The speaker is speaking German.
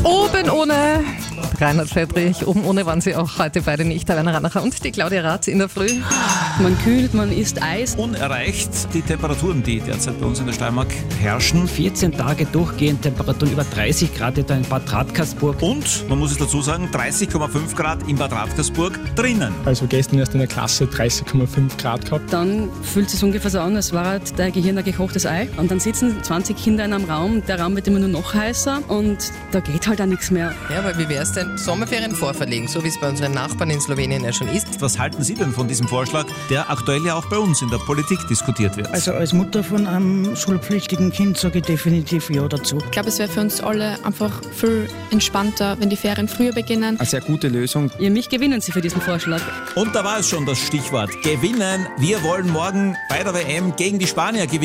Oben ohne Reinhard Fedrich, oben ohne waren sie auch heute beide nicht, der Werner Ranacher und die Claudia Rath in der Früh. Man kühlt, man isst Eis. Unerreicht die Temperaturen, die derzeit bei uns in der Steiermark herrschen. 14 Tage durchgehend Temperaturen über 30 Grad etwa in Bad Radkersburg. Und, man muss es dazu sagen, 30,5 Grad in Bad Radkersburg drinnen. Also gestern erst in der Klasse 30,5 Grad gehabt. Dann fühlt es sich ungefähr so an, als war halt dein Gehirn ein gekochtes Ei. Und dann sitzen 20 Kinder in einem Raum, der Raum wird immer nur noch heißer und da geht halt auch nichts mehr. Ja, aber wie wäre es denn, Sommerferien vorverlegen, so wie es bei unseren Nachbarn in Slowenien ja schon ist? Was halten Sie denn von diesem Vorschlag, der aktuell ja auch bei uns in der Politik diskutiert wird? Also als Mutter von einem schulpflichtigen Kind sage ich definitiv ja dazu. Ich glaube, es wäre für uns alle einfach viel entspannter, wenn die Ferien früher beginnen. Eine sehr gute Lösung. Ja, mich gewinnen Sie für diesen Vorschlag. Und da war es schon das Stichwort: Gewinnen. Wir wollen morgen bei der WM gegen die Spanier gewinnen.